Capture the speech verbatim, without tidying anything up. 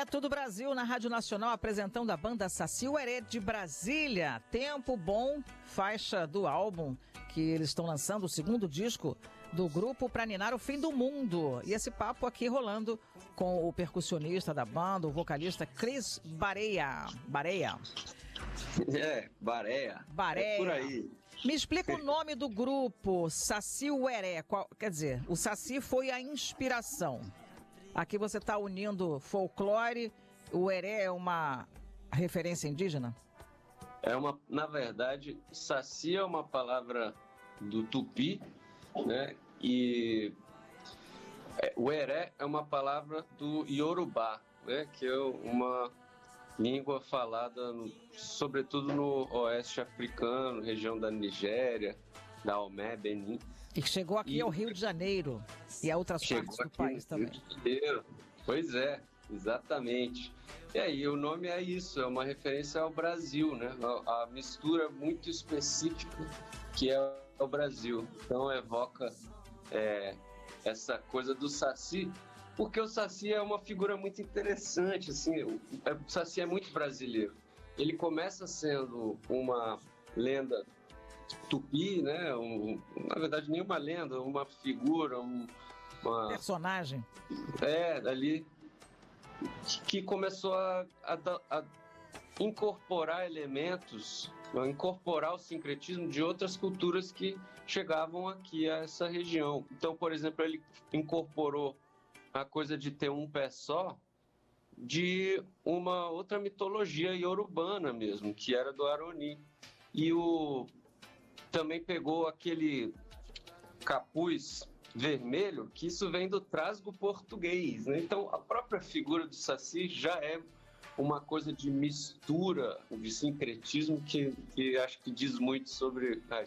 É Tudo Brasil na Rádio Nacional, apresentando a banda Saci Uerê de Brasília. Tempo Bom, faixa do álbum que eles estão lançando, o segundo disco do grupo para ninar o fim do mundo. E esse papo aqui rolando com o percussionista da banda, o vocalista Cris Bareia. Bareia. É, Bareia. Bareia. É por aí. Me explica o nome do grupo, Saci Uerê. Qual, quer dizer, o Saci foi a inspiração. Aqui você está unindo folclore, o Uerê é uma referência indígena? É uma, na verdade, Saci é uma palavra do Tupi, né? E é, Uerê é uma palavra do Yorubá, né? Que é uma língua falada, no, sobretudo no oeste africano, região da Nigéria, da Omé, Benin. E que chegou aqui e, ao Rio de Janeiro e a outras partes do país também. Rio de Janeiro. Pois é, exatamente. E aí, o nome é isso, é uma referência ao Brasil, né? A, a mistura muito específica que é o Brasil. Então, evoca é, essa coisa do Saci, porque o Saci é uma figura muito interessante, assim, o, o Saci é muito brasileiro. Ele começa sendo uma lenda tupi, né? Um, na verdade, nenhuma lenda, uma figura, um, uma personagem. É, ali que começou a, a, a incorporar elementos, a incorporar o sincretismo de outras culturas que chegavam aqui a essa região. Então, por exemplo, ele incorporou a coisa de ter um pé só de uma outra mitologia iorubana mesmo, que era do Aroni. E o também pegou aquele capuz vermelho, que isso vem do trasgo português, né? Então, a própria figura do Saci já é uma coisa de mistura, de sincretismo, que, que acho que diz muito sobre a,